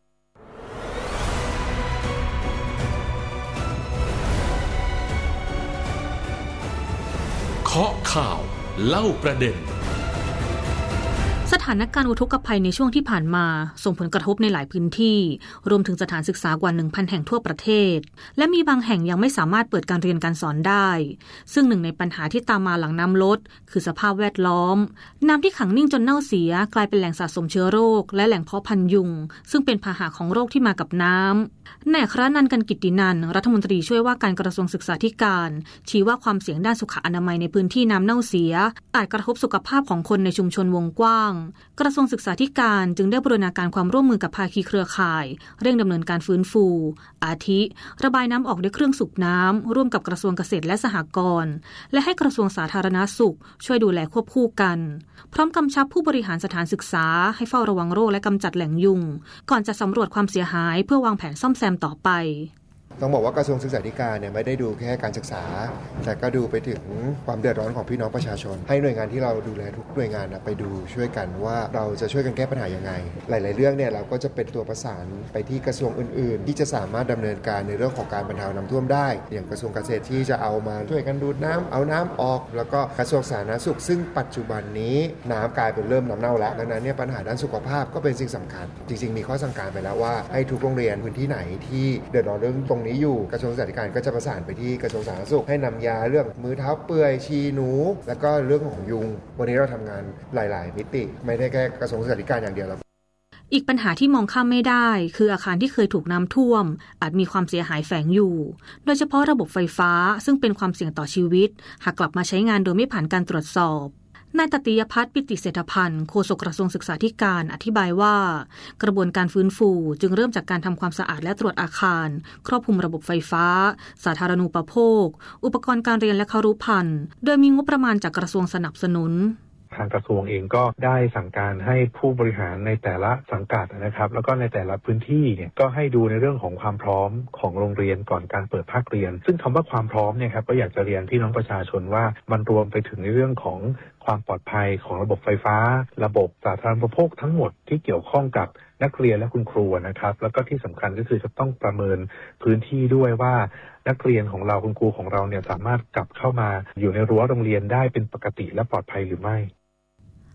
เคาะข่าวเล่าประเด็นสถานการณ์อุทกภัยในช่วงที่ผ่านมาส่งผลกระทบในหลายพื้นที่รวมถึงสถานศึกษากว่า หนึ่งพัน แห่งทั่วประเทศและมีบางแห่งยังไม่สามารถเปิดการเรียนการสอนได้ซึ่งหนึ่งในปัญหาที่ตามมาหลังน้ำลดคือสภาพแวดล้อมน้ำที่ขังนิ่งจนเน่าเสียกลายเป็นแหล่งสะสมเชื้อโรคและแหล่งเพาะพันธุ์ยุงซึ่งเป็นพาหะของโรคที่มากับน้ำนายอัครนันท์ กันกิตตินันท์รัฐมนตรีช่วยว่าการกระทรวงศึกษาธิการชี้ว่าความเสี่ยงด้านสุขอนามัยในพื้นที่น้ำเน่าเสียอาจกระทบสุขภาพของคนในชุมชนวงกว้างกระทรวงศึกษาธิการจึงได้บูรณาการความร่วมมือกับภาคีเครือข่ายเร่งดำเนินการฟื้นฟูอาทิระบายน้ำออกด้วยเครื่องสูบน้ำร่วมกับกระทรวงเกษตรและสหกรณ์และให้กระทรวงสาธารณสุขช่วยดูแลควบคู่กันพร้อมกำชับผู้บริหารสถานศึกษาให้เฝ้าระวังโรคและกำจัดแหล่งยุงก่อนจะสำรวจความเสียหายเพื่อวางแผนซ่อมแซมต่อไปต้องบอกว่ากระทรวงศึกษาธิการเนี่ยไม่ได้ดูแค่การศึกษาแต่ก็ดูไปถึงความเดือดร้อนของพี่น้องประชาชนให้หน่วยงานที่เราดูแลทุกหน่วยงานไปดูช่วยกันว่าเราจะช่วยกันแก้ปัญหายังไงหลายๆเรื่องเนี่ยเราก็จะเป็นตัวประสานไปที่กระทรวงอื่นๆที่จะสามารถดำเนินการในเรื่องของการบรรเทาน้ำท่วมได้อย่างกระทรวงเกษตรที่จะเอามาช่วยกันดูดน้ำเอาน้ำออกแล้วก็กระทรวงสาธารณสุขซึ่งปัจจุบันนี้น้ำกลายเป็นเริ่มน้ำเน่าแล้วดังนั้นเนี่ยปัญหาด้านสุขภาพก็เป็นสิ่งสำคัญจริงๆมีข้อสั่งการไปแล้วว่าให้ทุกโรงเรียนพื้นที่ไหนที่เดือดร้อนเรื่องตรงนี้อยู่กระทรวงศึกษาธิการก็จะประสานไปที่กระทรวงสาธารณสุขให้นำยาเรื่องมือเท้าเปื่อยชีหนูแล้วก็เรื่องของยุงวันนี้เราทำงานหลายๆมิติไม่ได้แค่กระทรวงศึกษาธิการอย่างเดียวแล้วอีกปัญหาที่มองข้ามไม่ได้คืออาคารที่เคยถูกน้ำท่วมอาจมีความเสียหายแฝงอยู่โดยเฉพาะระบบไฟฟ้าซึ่งเป็นความเสี่ยงต่อชีวิตหากกลับมาใช้งานโดยไม่ผ่านการตรวจสอบนายตติยพัฒน์ปิติเศรษฐพันธ์โฆษกกระทรวงศึกษาธิการอธิบายว่ากระบวนการฟื้นฟูจึงเริ่มจากการทำความสะอาดและตรวจอาคารครอบคลุมระบบไฟฟ้าสาธารณูปโภคอุปกรณ์การเรียนและครุภัณฑ์โดยมีงบประมาณจากกระทรวงสนับสนุนทางกระทรวงเองก็ได้สั่งการให้ผู้บริหารในแต่ละสังกัดนะครับแล้วก็ในแต่ละพื้นที่เนี่ยก็ให้ดูในเรื่องของความพร้อมของโรงเรียนก่อนการเปิดภาคเรียนซึ่งคำว่าความพร้อมเนี่ยครับก็อยากจะเรียนพี่น้องประชาชนว่ามันรวมไปถึงในเรื่องของความปลอดภัยของระบบไฟฟ้าระบบสาธารณูปโภคทั้งหมดที่เกี่ยวข้องกับนักเรียนและคุณครูนะครับแล้วก็ที่สำคัญก็คือจะต้องประเมินพื้นที่ด้วยว่านักเรียนของเราคุณครูของเราเนี่ยสามารถกลับเข้ามาอยู่ในรั้วโรงเรียนได้เป็นปกติและปลอดภัยหรือไม่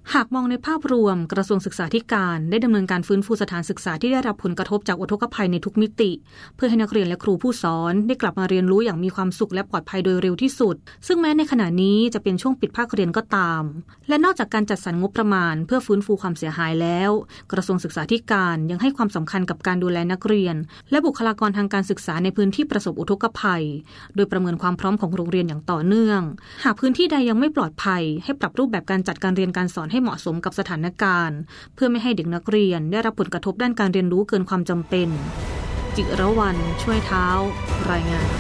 หากมองในภาพรวมกระทรวงศึกษาธิการได้ดำเนินการฟื้นฟูสถานศึกษาที่ได้รับผลกระทบจากอุทกภัยในทุกมิติเพื่อให้นักเรียนและครูผู้สอนได้กลับมาเรียนรู้อย่างมีความสุขและปลอดภัยโดยเร็วที่สุดซึ่งแม้ในขณะนี้จะเป็นช่วงปิดภาคเรียนก็ตามและนอกจากการจัดสรรงบประมาณเพื่อฟื้นฟูความเสียหายแล้วกระทรวงศึกษาธิการยังให้ความสำคัญกับการดูแลนักเรียนและบุคลากรทางการศึกษาในพื้นที่ประสบอุทกภัยโดยประเมินความพร้อมของโรงเรียนอย่างต่อเนื่องหากพื้นที่ใดยังไม่ปลอดภัยให้ปรับรูปแบบการจัดการเรียนการสอนให้เหมาะสมกับสถานการณ์เพื่อไม่ให้เด็กนักเรียนได้รับผลกระทบด้านการเรียนรู้เกินความจำเป็นจิรวรรณช่วยเท้ารายงาน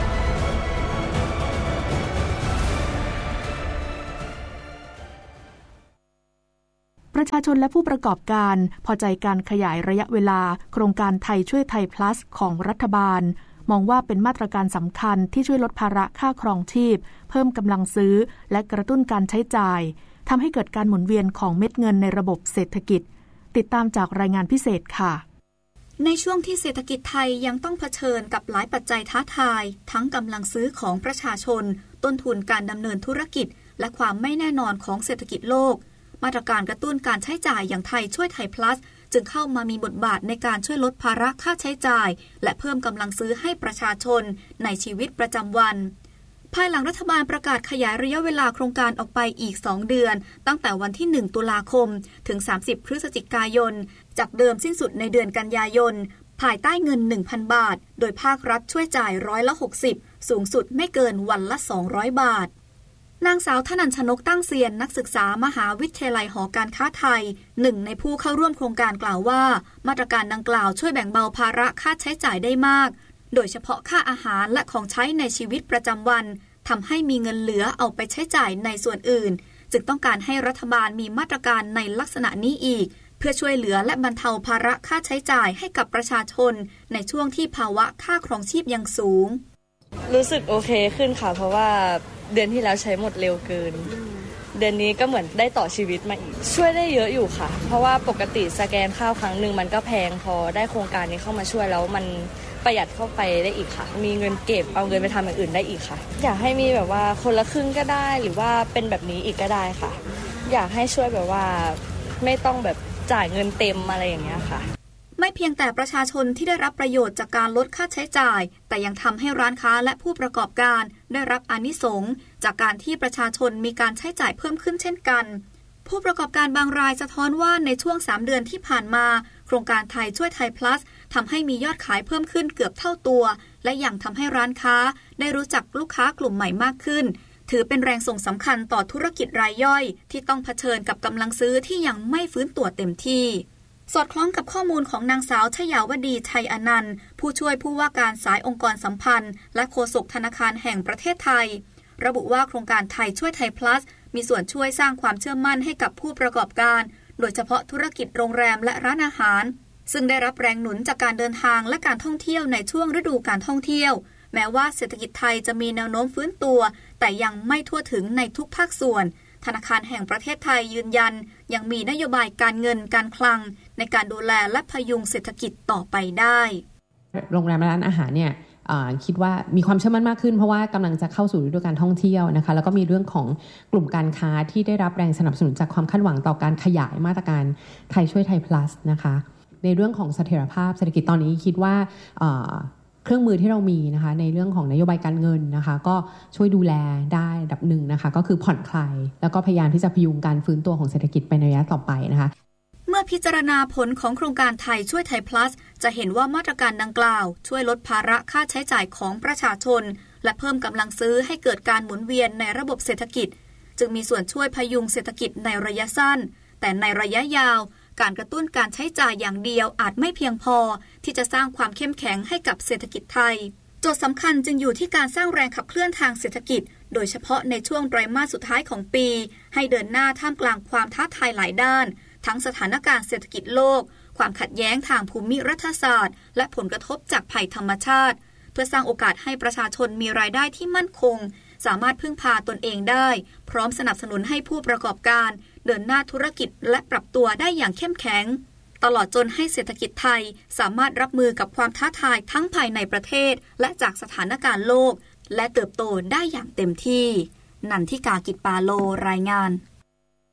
ประชาชนและผู้ประกอบการพอใจการขยายระยะเวลาโครงการไทยช่วยไทย plus ของรัฐบาลมองว่าเป็นมาตรการสำคัญที่ช่วยลดภาระค่าครองชีพเพิ่มกำลังซื้อและกระตุ้นการใช้จ่ายทำให้เกิดการหมุนเวียนของเม็ดเงินในระบบเศรษฐกิจติดตามจากรายงานพิเศษค่ะในช่วงที่เศรษฐกิจไทยยังต้องเผชิญกับหลายปัจจัยท้าทายทั้งกำลังซื้อของประชาชนต้นทุนการดำเนินธุรกิจและความไม่แน่นอนของเศรษฐกิจโลกมาตรการกระตุ้นการใช้จ่ายอย่างไทยช่วยไทย plus จึงเข้ามามีบทบาทในการช่วยลดภาระค่าใช้จ่ายและเพิ่มกำลังซื้อให้ประชาชนในชีวิตประจำวันภายหลังรัฐบาลประกาศขยายระยะเวลาโครงการออกไปอีกสองเดือนตั้งแต่วันที่หนึ่งตุลาคมถึงสามสิบพฤศจิกายนจากเดิมสิ้นสุดในเดือนกันยายนภายใต้เงิน หนึ่งพัน บาทโดยภาครัฐช่วยจ่ายร้อยละหกสิบสูงสุดไม่เกินวันละสองร้อยบาทนางสาวธนัญชนกตั้งเซียนนักศึกษามหาวิทยาลัยหอการค้าไทยหนึ่งในผู้เข้าร่วมโครงการกล่าวว่ามาตรการดังกล่าวช่วยแบ่งเบาภาระค่าใช้จ่ายได้มากโดยเฉพาะค่าอาหารและของใช้ในชีวิตประจำวันทำให้มีเงินเหลือเอาไปใช้จ่ายในส่วนอื่นจึงต้องการให้รัฐบาลมีมาตรการในลักษณะนี้อีกเพื่อช่วยเหลือและบรรเทาภาระค่าใช้จ่ายให้กับประชาชนในช่วงที่ภาวะค่าครองชีพยังสูงรู้สึกโอเคขึ้นค่ะเพราะว่าเดือนที่แล้วใช้หมดเร็วเกินเดือนนี้ก็เหมือนได้ต่อชีวิตมาอีกช่วยได้เยอะอยู่ค่ะเพราะว่าปกติสแกนข้าวครั้งหนึ่งมันก็แพงพอได้โครงการนี้เข้ามาช่วยแล้วมันประหยัดเข้าไปได้อีกค่ะมีเงินเก็บเอาเงินไปทำอย่างอื่นได้อีกค่ะอยากให้มีแบบว่าคนละครึ่งก็ได้หรือว่าเป็นแบบนี้อีกก็ได้ค่ะอยากให้ช่วยแบบว่าไม่ต้องแบบจ่ายเงินเต็มอะไรอย่างเงี้ยค่ะไม่เพียงแต่ประชาชนที่ได้รับประโยชน์จากการลดค่าใช้จ่ายแต่ยังทำให้ร้านค้าและผู้ประกอบการได้รับอานิสงส์จากการที่ประชาชนมีการใช้จ่ายเพิ่มขึ้นเช่นกันผู้ประกอบการบางรายสะท้อนว่าในช่วงสามเดือนที่ผ่านมาโครงการไทยช่วยไทย plus ทำให้มียอดขายเพิ่มขึ้นเกือบเท่าตัวและยังทำให้ร้านค้าได้รู้จักลูกค้ากลุ่มใหม่มากขึ้นถือเป็นแรงส่งสำคัญต่อธุรกิจรายย่อยที่ต้องเผชิญกับกำลังซื้อที่ยังไม่ฟื้นตัวเต็มที่สอดคล้องกับข้อมูลของนางสาวชยาวดีชัยอนันต์ผู้ช่วยผู้ว่าการสายองค์กรสัมพันธ์และโฆษกธนาคารแห่งประเทศไทยระบุว่าโครงการไทยช่วยไทย plus มีส่วนช่วยสร้างความเชื่อมั่นให้กับผู้ประกอบการโดยเฉพาะธุรกิจโรงแรมและร้านอาหารซึ่งได้รับแรงหนุนจากการเดินทางและการท่องเที่ยวในช่วงฤดูการท่องเที่ยวแม้ว่าเศรษฐกิจไทยจะมีแนวโน้มฟื้นตัวแต่ยังไม่ทั่วถึงในทุกภาคส่วนธนาคารแห่งประเทศไทยยืนยันยังมีนโยบายการเงินการคลังในการดูแลและพยุงเศรษฐกิจต่อไปได้โรงแรมและร้านอาหารเนี่ยคิดว่ามีความเชื่อมั่นมากขึ้นเพราะว่ากำลังจะเข้าสู่ฤดูการท่องเที่ยวนะคะแล้วก็มีเรื่องของกลุ่มการค้าที่ได้รับแรงสนับสนุนจากความคาดหวังต่อการขยายมาตรการไทยช่วยไทย plus นะคะในเรื่องของเสถียรภาพเศรษฐกิจตอนนี้คิดว่าเครื่องมือที่เรามีนะคะในเรื่องของนโยบายการเงินนะคะก็ช่วยดูแลได้ระดับหนึ่งนะคะก็คือผ่อนคลายแล้วก็พยายามที่จะพยุงการฟื้นตัวของเศรษฐกิจไปในระยะต่อไปนะคะเมื่อพิจารณาผลของโครงการไทยช่วยไทย plus จะเห็นว่ามาตรการดังกล่าวช่วยลดภาระค่าใช้จ่ายของประชาชนและเพิ่มกำลังซื้อให้เกิดการหมุนเวียนในระบบเศรษฐกิจจึงมีส่วนช่วยพยุงเศรษฐกิจในระยะสั้นแต่ในระยะยาวการกระตุ้นการใช้จ่ายอย่างเดียวอาจไม่เพียงพอที่จะสร้างความเข้มแข็งให้กับเศรษฐกิจไทยโจทย์สำคัญจึงอยู่ที่การสร้างแรงขับเคลื่อนทางเศรษฐกิจโดยเฉพาะในช่วงไตรมาสสุดท้ายของปีให้เดินหน้าท่ามกลางความท้าทายหลายด้านทั้งสถานการณ์เศรษฐกิจโลกความขัดแย้งทางภูมิรัฐศาสตร์และผลกระทบจากภัยธรรมชาติเพื่อสร้างโอกาสให้ประชาชนมีรายได้ที่มั่นคงสามารถพึ่งพาตนเองได้พร้อมสนับสนุนให้ผู้ประกอบการเดินหน้าธุรกิจและปรับตัวได้อย่างเข้มแข็งตลอดจนให้เศรษฐกิจไทยสามารถรับมือกับความท้าทายทั้งภายในประเทศและจากสถานการณ์โลกและเติบโตได้อย่างเต็มที่นันทิกากิจปาโลรายงาน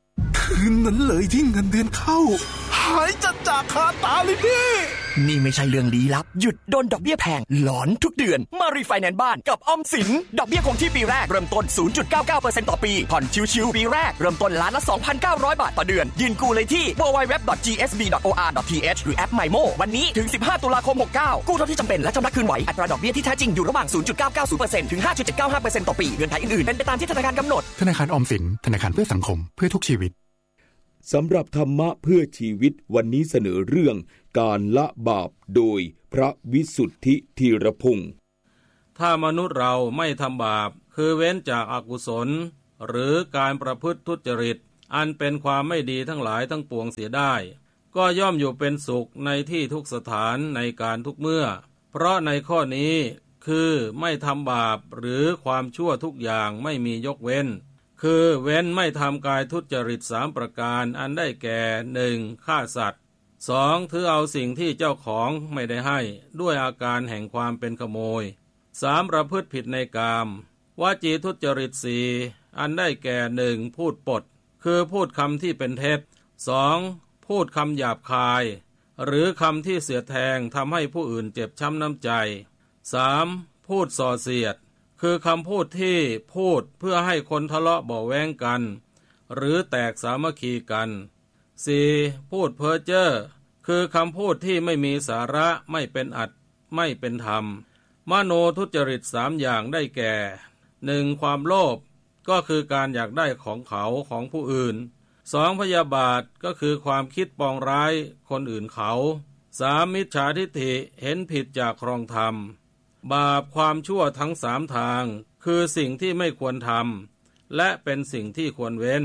คืนนั้นเลยที่เงินเดือนเข้าหายจัดจากคาตาเลยพี่นี่ไม่ใช่เรื่องลี้ลับหยุดโดนดอกเบี้ยแพงหลอนทุกเดือนมารีไฟแนนซ์บ้านกับออมสินดอกเบี้ยคงที่ปีแรกเริ่มต้น ศูนย์จุดเก้าเก้าเปอร์เซ็นต์ ต่อปีผ่อนชิวๆปีแรกเริ่มต้นล้านละ สองพันเก้าร้อย บาทต่อเดือนยื่นกู้เลยที่ ดับเบิลยู ดับเบิลยู ดับเบิลยู ดอท จี เอส บี ดอท โอ อาร์ ดอท ที เอช หรือแอป ไมโม วันนี้ถึงสิบห้าตุลาคมหกเก้ากู้เท่าที่จำเป็นและชำระคืนไหวอัตราดอกเบี้ยที่แท้จริงอยู่ระหว่าง ศูนย์จุดเก้าเก้าศูนย์เปอร์เซ็นต์ ถึง ห้าจุดเจ็ดเก้าห้าเปอร์เซ็นต์ ต่อปีเงื่อนไขอื่นๆเป็นไปตามที่ธนาคารกำหนดธนาคารออมสินธนาคารเพื่อสังคมเพื่อทุกชีวิตสำหรับธรรมะเพื่อชีวิตวันนี้เสนอเรื่องการละบาปโดยพระวิสุทธิธีรพงศ์ถ้ามนุษย์เราไม่ทำบาปคือเว้นจากอกุศลหรือการประพฤติทุจริตอันเป็นความไม่ดีทั้งหลายทั้งปวงเสียได้ก็ย่อมอยู่เป็นสุขในที่ทุกสถานในการทุกเมื่อเพราะในข้อนี้คือไม่ทำบาปหรือความชั่วทุกอย่างไม่มียกเว้นคือเว้นไม่ทำกายทุจริตสามประการอันได้แก่ หนึ่ง ฆ่าสัตว์ สอง ถือเอาสิ่งที่เจ้าของไม่ได้ให้ด้วยอาการแห่งความเป็นขโมย สาม ประพฤติผิดในกามวจีทุจริตสี่ อันได้แก่ หนึ่ง พูดปดคือพูดคำที่เป็นเท็จ สอง พูดคำหยาบคายหรือคำที่เสียดแทงทำให้ผู้อื่นเจ็บช้ำน้ำใจ สาม พูดส่อเสียดคือคำพูดที่พูดเพื่อให้คนทะเลาะเบาะแว้งกันหรือแตกสามัคคีกัน สี่ พูดเพ้อเจ้อคือคำพูดที่ไม่มีสาระไม่เป็นอัตไม่เป็นธรรมมโนทุจริตสามอย่างได้แก่ หนึ่ง ความโลภก็คือการอยากได้ของเขาของผู้อื่น สอง พยาบาทก็คือความคิดปองร้ายคนอื่นเขา สาม มิจฉาทิฏฐิเห็นผิดจากครองธรรมบาปความชั่วทั้งสามทางคือสิ่งที่ไม่ควรทำและเป็นสิ่งที่ควรเว้น